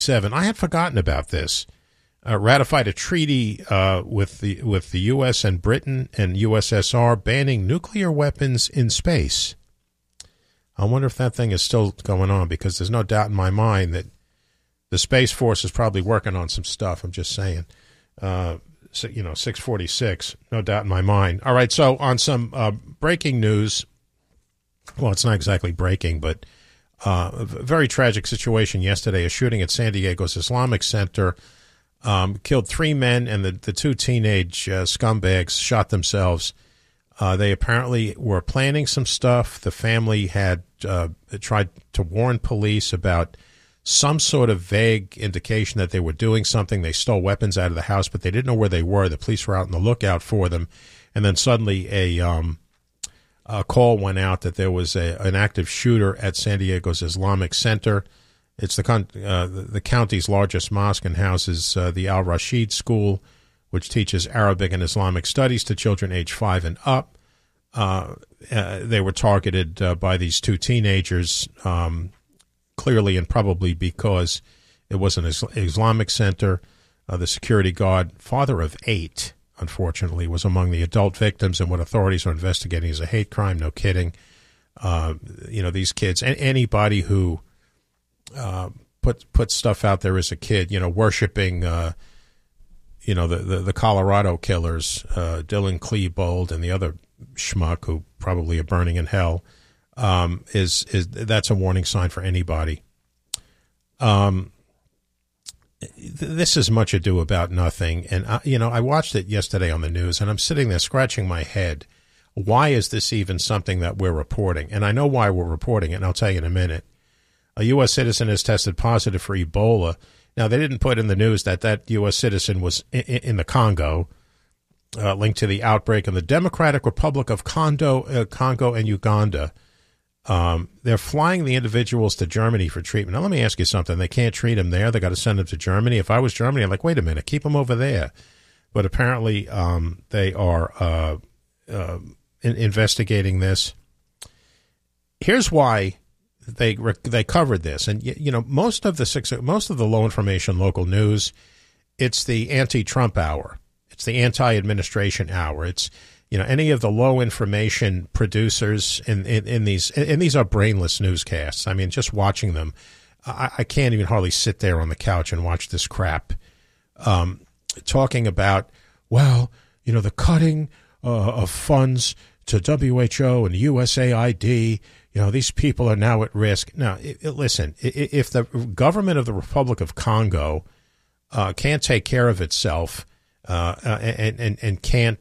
I had forgotten about this. Ratified a treaty with the U.S. and Britain and USSR banning nuclear weapons in space. I wonder if that thing is still going on, because there's no doubt in my mind that the Space Force is probably working on some stuff. I'm just saying. 646, no doubt in my mind. All right, so on some breaking news, well, it's not exactly breaking, but a very tragic situation yesterday. A shooting at San Diego's Islamic Center killed 3 men, and the 2 teenage scumbags shot themselves. They apparently were planning some stuff. The family had tried to warn police about some sort of vague indication that they were doing something. They stole weapons out of the house, but they didn't know where they were. The police were out on the lookout for them. And then suddenly a call went out that there was an active shooter at San Diego's Islamic Center. It's the county's largest mosque and houses the Al Rashid School, which teaches Arabic and Islamic studies to children age 5 and up. They were targeted by these 2 teenagers, clearly and probably because it was an Islamic center. The security guard, father of 8, unfortunately, was among the adult victims in what authorities are investigating as a hate crime. No kidding. These kids, anybody who put stuff out there as a kid, worshiping, the Colorado killers, Dylan Klebold and the other schmuck who probably are burning in hell, that's a warning sign for anybody. This is much ado about nothing. And, I watched it yesterday on the news, and I'm sitting there scratching my head. Why is this even something that we're reporting? And I know why we're reporting it, and I'll tell you in a minute. A U.S. citizen has tested positive for Ebola. Now, they didn't put in the news that U.S. citizen was in the Congo, linked to the outbreak in the Democratic Republic of Congo and Uganda. They're flying the individuals to Germany for treatment. Now, let me ask you something. They can't treat them there. They got to send them to Germany. If I was Germany, I'm like, wait a minute, keep them over there. But apparently they are investigating this. Here's why they covered this. And, most of the low information local news, it's the anti-Trump hour. It's the anti-administration hour. It's, any of the low information producers in these, and these are brainless newscasts. I mean, just watching them, I can't even hardly sit there on the couch and watch this crap. Talking about, the cutting of funds to WHO and USAID, these people are now at risk. Now, listen, if the government of the Republic of Congo can't take care of itself, and can't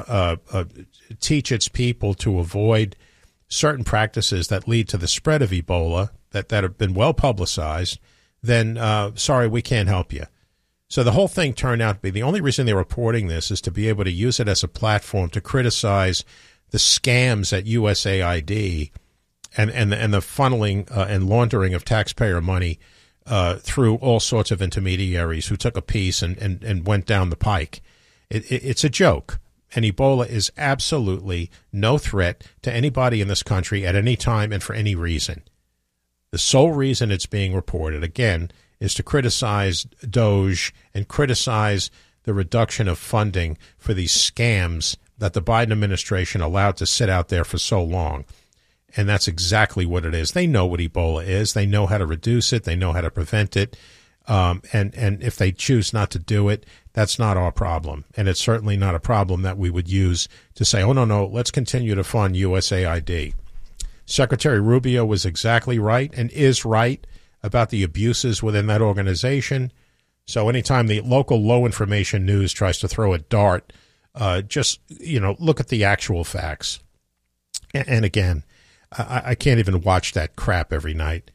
teach its people to avoid certain practices that lead to the spread of Ebola that have been well publicized, then sorry, we can't help you. So the whole thing turned out to be, the only reason they're reporting this is to be able to use it as a platform to criticize the scams at USAID and the funneling and laundering of taxpayer money through all sorts of intermediaries who took a piece and went down the pike. It's a joke. And Ebola is absolutely no threat to anybody in this country at any time and for any reason. The sole reason it's being reported, again, is to criticize Doge and criticize the reduction of funding for these scams that the Biden administration allowed to sit out there for so long. And that's exactly what it is. They know what Ebola is. They know how to reduce it. They know how to prevent it. And if they choose not to do it, that's not our problem. And it's certainly not a problem that we would use to say, oh, no, let's continue to fund USAID. Secretary Rubio was exactly right and is right about the abuses within that organization. So anytime the local low information news tries to throw a dart, just, look at the actual facts. And again, I can't even watch that crap every night.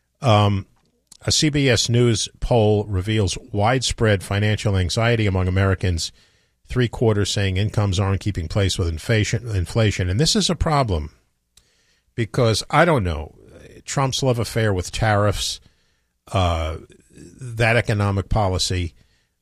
A CBS News poll reveals widespread financial anxiety among Americans, 3/4 saying incomes aren't keeping pace with inflation. And this is a problem because, I don't know, Trump's love affair with tariffs, that economic policy,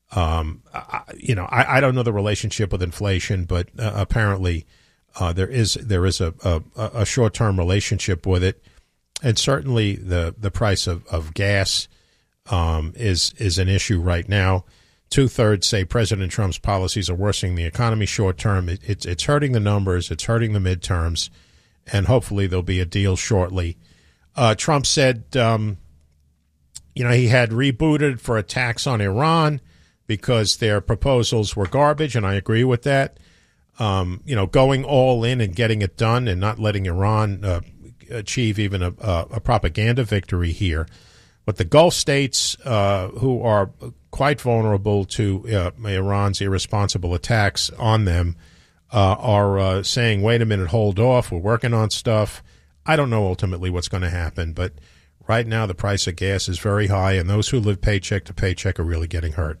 I don't know the relationship with inflation, but apparently there is a short-term relationship with it. And certainly the price of gas is an issue right now. 2/3 say President Trump's policies are worsening the economy short term. It's hurting the numbers. It's hurting the midterms, and hopefully there'll be a deal shortly. Trump said, he had rebooted for a tax on Iran because their proposals were garbage, and I agree with that. Going all in and getting it done and not letting Iran achieve even a propaganda victory here. But the Gulf states, who are quite vulnerable to Iran's irresponsible attacks on them, are saying, wait a minute, hold off, we're working on stuff. I don't know ultimately what's going to happen, but right now the price of gas is very high, and those who live paycheck to paycheck are really getting hurt.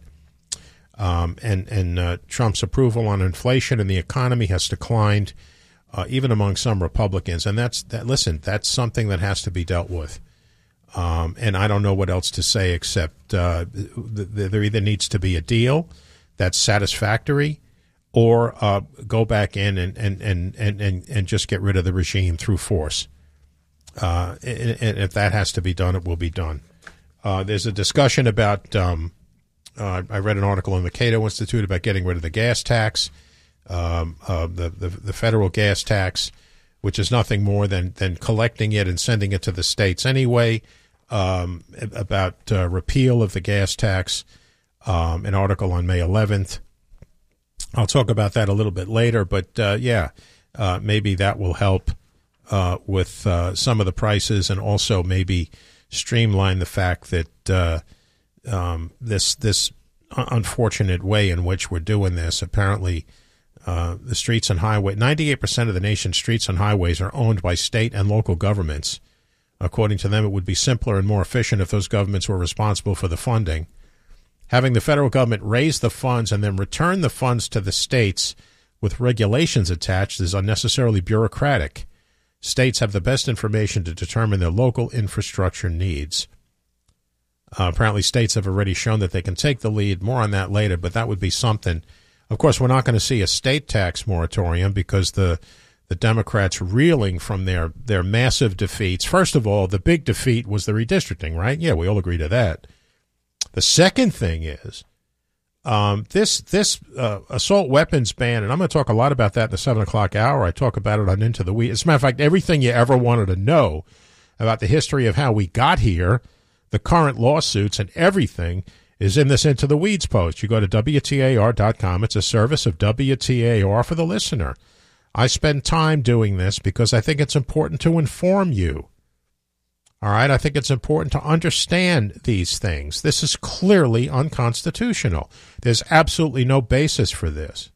And Trump's approval on inflation and the economy has declined, even among some Republicans. And that's something that has to be dealt with. And I don't know what else to say except there either needs to be a deal that's satisfactory, or go back in and just get rid of the regime through force. And if that has to be done, it will be done. There's a discussion about I read an article in the Cato Institute about getting rid of the gas tax, the federal gas tax, which is nothing more than collecting it and sending it to the states anyway. About repeal of the gas tax, an article on May 11th. I'll talk about that a little bit later, but maybe that will help with some of the prices, and also maybe streamline the fact that this unfortunate way in which we're doing this. Apparently, the streets and highway, 98% of the nation's streets and highways are owned by state and local governments. According to them, it would be simpler and more efficient if those governments were responsible for the funding. Having the federal government raise the funds and then return the funds to the states with regulations attached is unnecessarily bureaucratic. States have the best information to determine their local infrastructure needs. Apparently, states have already shown that they can take the lead. More on that later, but that would be something. Of course, we're not going to see a state tax moratorium because the Democrats reeling from their massive defeats. First of all, the big defeat was the redistricting, right? Yeah, we all agree to that. The second thing is this assault weapons ban, and I'm going to talk a lot about that in the 7 o'clock hour. I talk about it on Into the Weeds. As a matter of fact, everything you ever wanted to know about the history of how we got here, the current lawsuits and everything, is in this Into the Weeds post. You go to WTAR.com. It's a service of WTAR for the listener. I spend time doing this because I think it's important to inform you. All right, I think it's important to understand these things. This is clearly unconstitutional. There's absolutely no basis for this.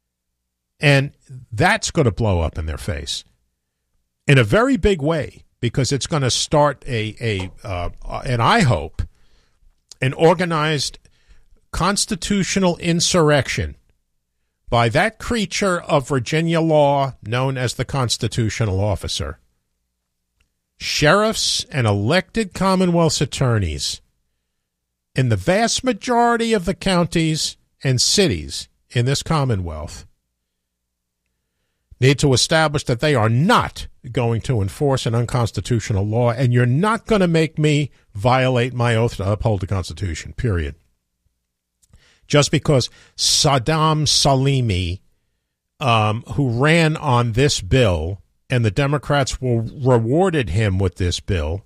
And that's going to blow up in their face in a very big way, because it's going to start and I hope, an organized constitutional insurrection by that creature of Virginia law known as the constitutional officer. Sheriffs and elected Commonwealth's attorneys in the vast majority of the counties and cities in this Commonwealth need to establish that they are not going to enforce an unconstitutional law, and you're not going to make me violate my oath to uphold the Constitution, period. Just because Saddam Salimi, who ran on this bill, and the Democrats rewarded him with this bill,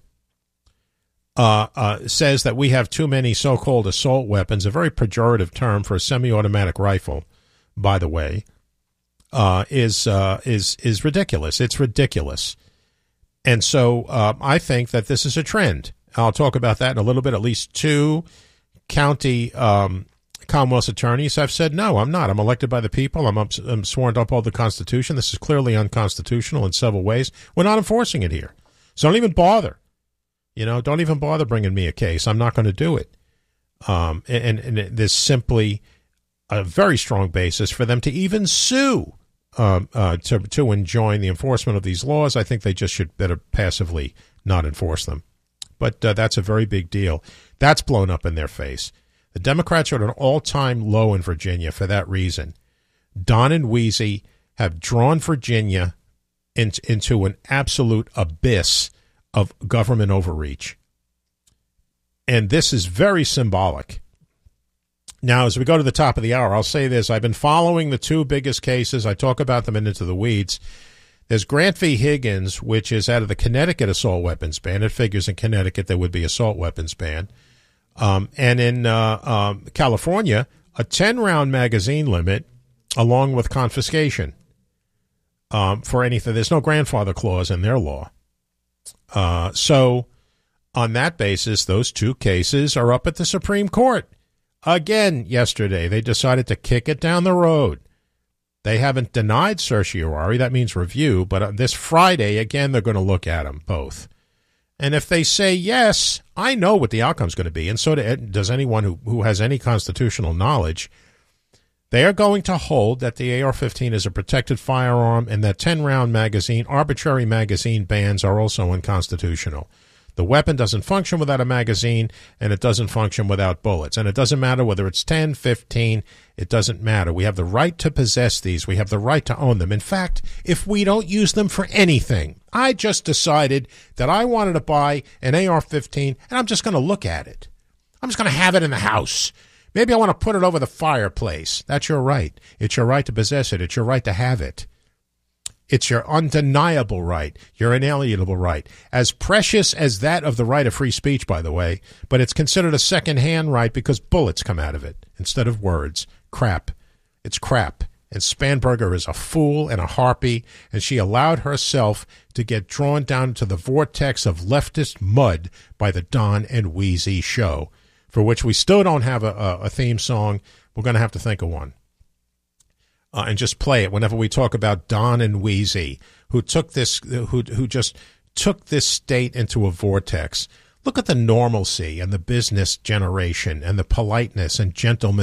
says that we have too many so-called assault weapons, a very pejorative term for a semi-automatic rifle, by the way, is ridiculous. It's ridiculous. And so I think that this is a trend. I'll talk about that in a little bit. At least 2 county Commonwealth's attorneys have said, no, I'm not. I'm elected by the people. I'm sworn to uphold the Constitution. This is clearly unconstitutional in several ways. We're not enforcing it here. So don't even bother. Don't even bother bringing me a case. I'm not going to do it. And there's simply a very strong basis for them to even sue to enjoin the enforcement of these laws. I think they just should better passively not enforce them. But that's a very big deal. That's blown up in their face. The Democrats are at an all-time low in Virginia for that reason. Don and Weezy have drawn Virginia into an absolute abyss of government overreach. And this is very symbolic. Now, as we go to the top of the hour, I'll say this. I've been following the two biggest cases. I talk about them Into the Weeds. There's Grant v. Higgins, which is out of the Connecticut assault weapons ban. It figures in Connecticut there would be assault weapons ban. And in California, a 10-round magazine limit along with confiscation for anything. There's no grandfather clause in their law. So on that basis, those two cases are up at the Supreme Court. Again, yesterday, they decided to kick it down the road. They haven't denied certiorari. That means review. But this Friday, again, they're going to look at them both. And if they say yes, I know what the outcome's going to be. And so does anyone who has any constitutional knowledge. They are going to hold that the AR-15 is a protected firearm and that 10-round magazine, arbitrary magazine bans are also unconstitutional. The weapon doesn't function without a magazine, and it doesn't function without bullets. And it doesn't matter whether it's 10, 15, it doesn't matter. We have the right to possess these. We have the right to own them. In fact, if we don't use them for anything, I just decided that I wanted to buy an AR-15, and I'm just going to look at it. I'm just going to have it in the house. Maybe I want to put it over the fireplace. That's your right. It's your right to possess it. It's your right to have it. It's your undeniable right, your inalienable right, as precious as that of the right of free speech, by the way, but it's considered a second-hand right because bullets come out of it instead of words. Crap. It's crap. And Spanberger is a fool and a harpy, and she allowed herself to get drawn down into the vortex of leftist mud by the Don and Wheezy show, for which we still don't have a theme song. We're going to have to think of one. And just play it whenever we talk about Don and Wheezy, who just took this state into a vortex. Look at the normalcy and the business generation and the politeness and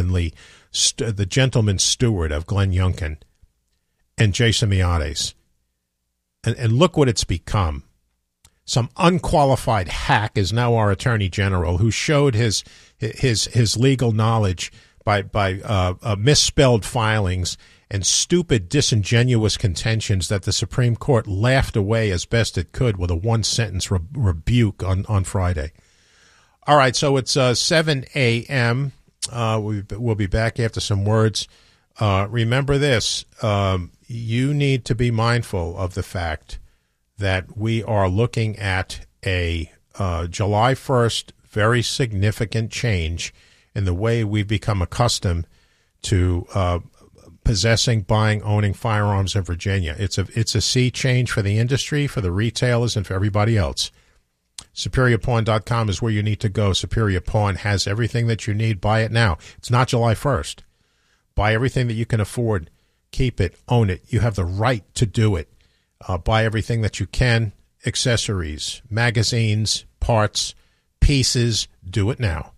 the gentleman steward of Glenn Youngkin and Jason Miyares. And look what it's become. Some unqualified hack is now our attorney general who showed his legal knowledge by misspelled filings and stupid, disingenuous contentions that the Supreme Court laughed away as best it could with a one-sentence rebuke on Friday. All right, so it's 7 a.m. We'll be back after some words. Remember this. You need to be mindful of the fact that we are looking at a July 1st very significant change in the way we've become accustomed to possessing, buying, owning firearms in Virginia. It's a sea change for the industry, for the retailers, and for everybody else. SuperiorPawn.com is where you need to go. Superior Pawn has everything that you need. Buy it now. It's not July 1st. Buy everything that you can afford. Keep it. Own it. You have the right to do it. Buy everything that you can. Accessories, magazines, parts, pieces. Do it now.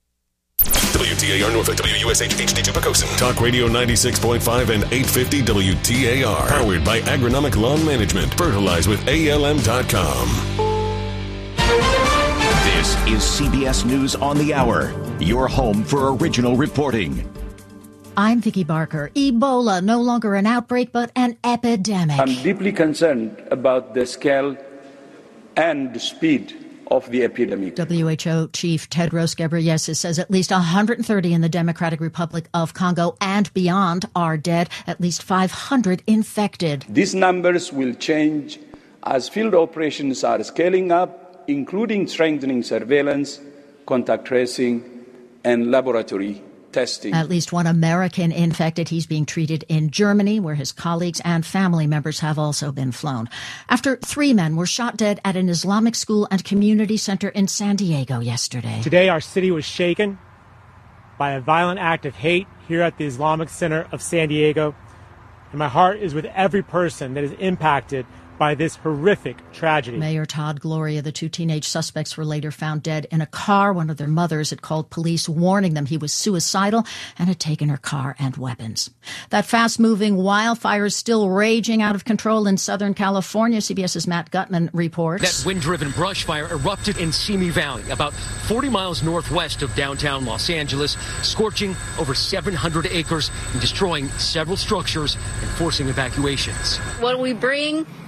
WTAR Norfolk, WUSH HD2 Pocosin. Talk Radio 96.5 and 850 WTAR. Powered by Agronomic Lawn Management. Fertilize with ALM.com. This is CBS News on the Hour. Your home for original reporting. I'm Vicki Barker. Ebola, no longer an outbreak, but an epidemic. I'm deeply concerned about the scale and the speed of the epidemic. WHO Chief Tedros Ghebreyesus says at least 130 in the Democratic Republic of Congo and beyond are dead, at least 500 infected. These numbers will change as field operations are scaling up, including strengthening surveillance, contact tracing, and laboratory testing. At least one American infected. He's being treated in Germany, where his colleagues and family members have also been flown. After 3 men were shot dead at an Islamic school and community center in San Diego yesterday. Today, our city was shaken by a violent act of hate here at the Islamic Center of San Diego. And my heart is with every person that is impacted by this horrific tragedy. Mayor Todd Gloria, the 2 teenage suspects were later found dead in a car. One of their mothers had called police, warning them he was suicidal and had taken her car and weapons. That fast-moving wildfire is still raging out of control in Southern California. CBS's Matt Gutman reports. That wind-driven brush fire erupted in Simi Valley, about 40 miles northwest of downtown Los Angeles, scorching over 700 acres and destroying several structures and forcing evacuations. What we bring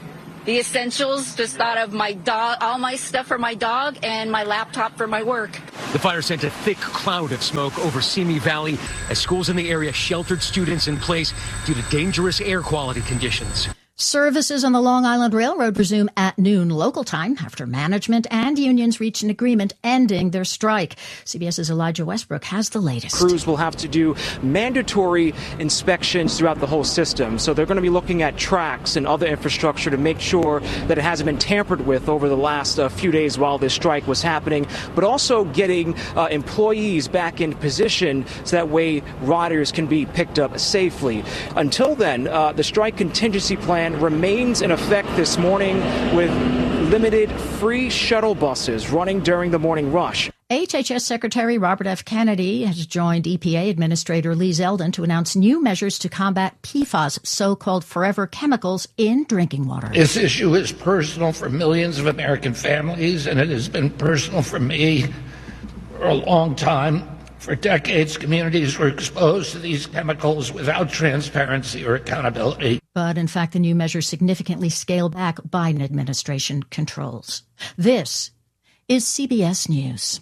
The essentials, just thought of my dog, all my stuff for my dog, and my laptop for my work. The fire sent a thick cloud of smoke over Simi Valley as schools in the area sheltered students in place due to dangerous air quality conditions. Services on the Long Island Railroad resume at noon local time after management and unions reached an agreement ending their strike. CBS's Elijah Westbrook has the latest. Crews will have to do mandatory inspections throughout the whole system. So they're going to be looking at tracks and other infrastructure to make sure that it hasn't been tampered with over the last few days while this strike was happening, but also getting employees back in position so that way riders can be picked up safely. Until then, the strike contingency plan remains in effect this morning with limited free shuttle buses running during the morning rush. HHS Secretary Robert F. Kennedy has joined EPA Administrator Lee Zeldin to announce new measures to combat PFAS, so-called forever chemicals, in drinking water. This issue is personal for millions of American families, and it has been personal for me for a long time. For decades, communities were exposed to these chemicals without transparency or accountability. But in fact, the new measures significantly scale back Biden administration controls. This is CBS News.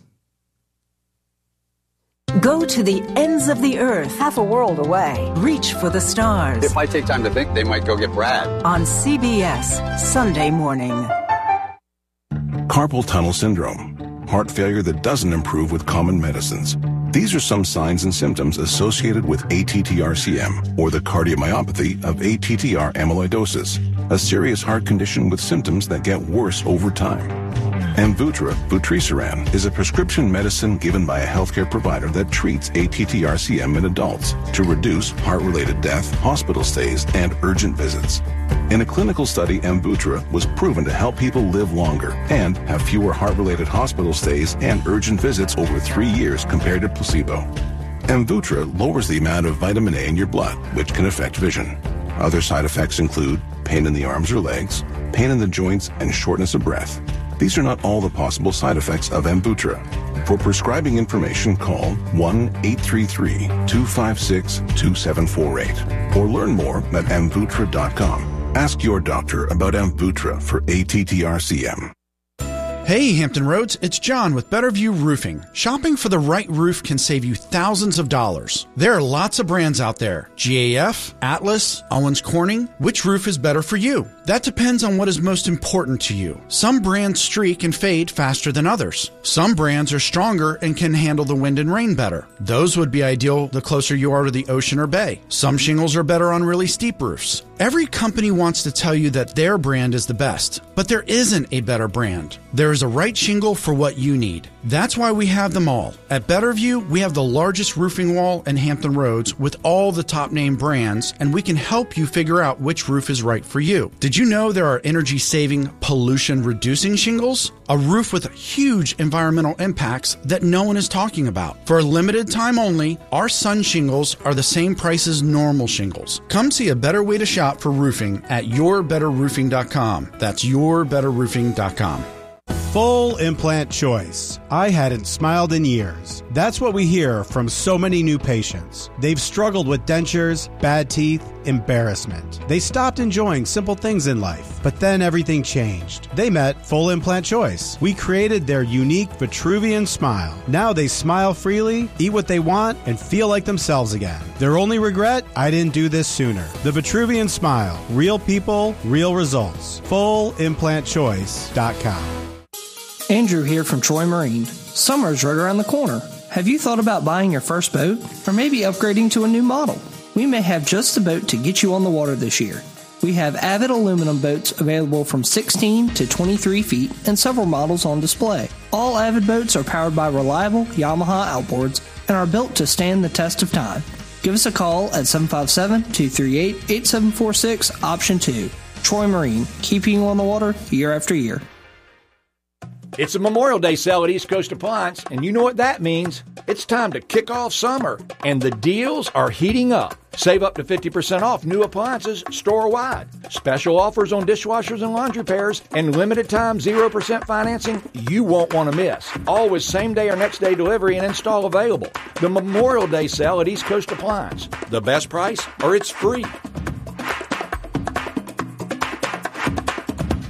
Go to the ends of the earth, half a world away. Reach for the stars. It might take time to think. They might go get Brad. On CBS, Sunday morning. Carpal tunnel syndrome. Heart failure that doesn't improve with common medicines. These are some signs and symptoms associated with ATTR-CM, or the cardiomyopathy of ATTR amyloidosis, a serious heart condition with symptoms that get worse over time. Amvuttra, vutrisiran, is a prescription medicine given by a healthcare provider that treats ATTR-CM in adults to reduce heart-related death, hospital stays, and urgent visits. In a clinical study, Amvuttra was proven to help people live longer and have fewer heart-related hospital stays and urgent visits over 3 years compared to placebo. Amvuttra lowers the amount of vitamin A in your blood, which can affect vision. Other side effects include pain in the arms or legs, pain in the joints, and shortness of breath. These are not all the possible side effects of Amvuttra. For prescribing information, call 1-833-256-2748 or learn more at Amvuttra.com. Ask your doctor about Amvuttra for ATTR-CM. Hey, Hampton Roads, it's John with Better View Roofing. Shopping for the right roof can save you thousands of dollars. There are lots of brands out there. GAF, Atlas, Owens Corning. Which roof is better for you? That depends on what is most important to you. Some brands streak and fade faster than others. Some brands are stronger and can handle the wind and rain better. Those would be ideal the closer you are to the ocean or bay. Some shingles are better on really steep roofs. Every company wants to tell you that their brand is the best, but there isn't a better brand. There is a right shingle for what you need. That's why we have them all. At Betterview, we have the largest roofing wall in Hampton Roads with all the top name brands, and we can help you figure out which roof is right for you. Did you know there are energy-saving, pollution-reducing shingles? A roof with huge environmental impacts that no one is talking about. For a limited time only, our Sun shingles are the same price as normal shingles. Come see a better way to shop for roofing at yourbetterroofing.com. That's yourbetterroofing.com. Full implant choice. I hadn't smiled in years. That's what we hear from so many new patients. They've struggled with dentures, bad teeth, embarrassment. They stopped enjoying simple things in life, but then everything changed. They met Full Implant Choice. We created their unique Vitruvian smile. Now they smile freely, eat what they want, and feel like themselves again. Their only regret? I didn't do this sooner. The Vitruvian smile. Real people, real results. FullImplantChoice.com. Andrew here from Troy Marine. Summer's right around the corner. Have you thought about buying your first boat? Or maybe upgrading to a new model? We may have just the boat to get you on the water this year. We have Avid aluminum boats available from 16 to 23 feet and several models on display. All Avid boats are powered by reliable Yamaha outboards and are built to stand the test of time. Give us a call at 757-238-8746, option 2. Troy Marine, keeping you on the water year after year. It's a Memorial Day sale at East Coast Appliance, and you know what that means. It's time to kick off summer, and the deals are heating up. Save up to 50% off new appliances store-wide. Special offers on dishwashers and laundry pairs, and limited-time 0% financing you won't want to miss. Always same-day or next-day delivery and install available. The Memorial Day sale at East Coast Appliance. The best price, or it's free.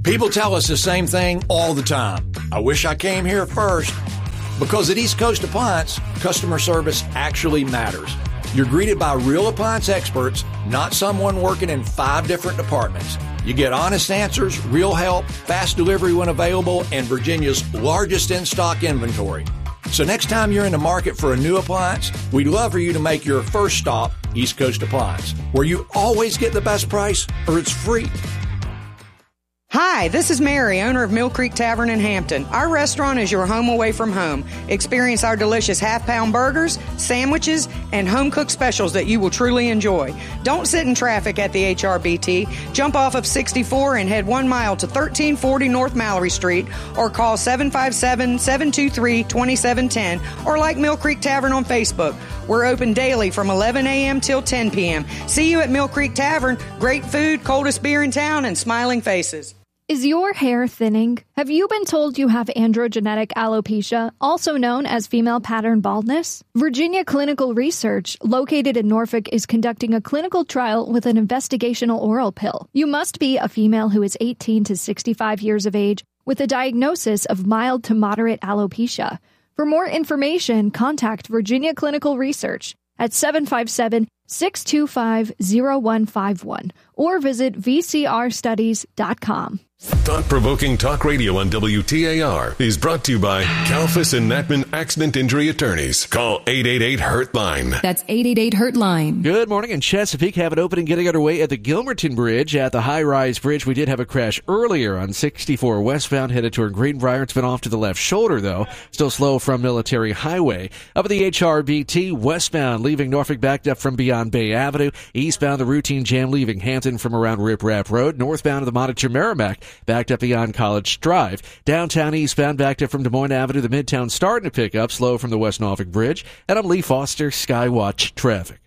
People tell us the same thing all the time. I wish I came here first. Because at East Coast Appliance, customer service actually matters. You're greeted by real appliance experts, not someone working in 5 different departments. You get honest answers, real help, fast delivery when available, and Virginia's largest in-stock inventory. So next time you're in the market for a new appliance, we'd love for you to make your first stop East Coast Appliance, where you always get the best price or it's free. Hi, this is Mary, owner of Mill Creek Tavern in Hampton. Our restaurant is your home away from home. Experience our delicious half-pound burgers, sandwiches, and home-cooked specials that you will truly enjoy. Don't sit in traffic at the HRBT. Jump off of 64 and head 1 mile to 1340 North Mallory Street, or call 757-723-2710, or like Mill Creek Tavern on Facebook. We're open daily from 11 a.m. till 10 p.m. See you at Mill Creek Tavern. Great food, coldest beer in town, and smiling faces. Is your hair thinning? Have you been told you have androgenetic alopecia, also known as female pattern baldness? Virginia Clinical Research, located in Norfolk, is conducting a clinical trial with an investigational oral pill. You must be a female who is 18 to 65 years of age with a diagnosis of mild to moderate alopecia. For more information, contact Virginia Clinical Research at 757-625-0151 or visit vcrstudies.com. Thought-provoking talk radio on WTAR is brought to you by Kalfas and Natman Accident Injury Attorneys. Call 888-HURT-LINE. That's 888-HURT-LINE. Good morning. In Chesapeake, have an opening getting underway at the Gilmerton Bridge. At the high-rise bridge, we did have a crash earlier on 64 westbound, headed toward Greenbrier. It's been off to the left shoulder, though. Still slow from Military Highway. Up at the HRBT, westbound, leaving Norfolk backed up from beyond Bay Avenue. Eastbound, the routine jam leaving Hampton from around Rip Rap Road. Northbound to the Monitor Merrimack, backed up beyond College Drive. Downtown eastbound, backed up from Des Moines Avenue. The Midtown starting to pick up, slow from the West Norfolk Bridge. And I'm Lee Foster, Skywatch Traffic.